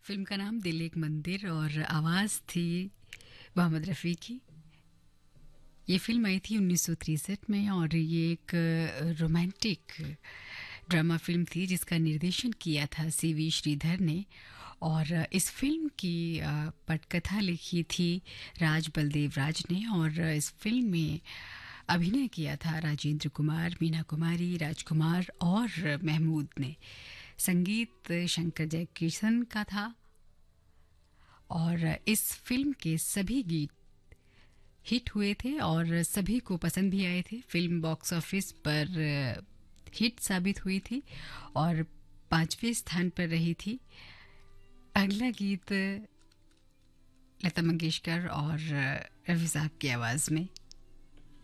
Film का नाम दिल एक मंदिर और आवाज़ थी मोहम्मद रफ़ी की। ये फिल्म आई थी 1963 में और ये एक रोमांटिक ड्रामा फिल्म थी जिसका निर्देशन किया था सीवी श्रीधर ने। और इस फिल्म की पटकथा लिखी थी राज बलदेव राज ने और इस फिल्म में अभिनय किया था राजेंद्र कुमार, मीना कुमारी, राजकुमार और महमूद ने। संगीत शंकर जयकिशन का था और इस फिल्म के सभी गीत हिट हुए थे और सभी को पसंद भी आए थे। फिल्म बॉक्स ऑफिस पर हिट साबित हुई थी और 5वें स्थान पर रही थी। अगला गीत लता मंगेशकर और रफ़ी साहब की आवाज़ में।